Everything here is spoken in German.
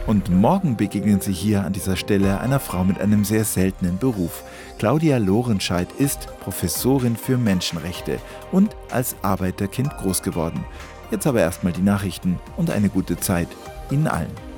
Und morgen begegnen Sie hier an dieser Stelle einer Frau mit einem sehr seltenen Beruf. Claudia Lorenscheid ist Professorin für Menschenrechte und als Arbeiterkind groß geworden. Jetzt aber erstmal die Nachrichten und eine gute Zeit Ihnen allen.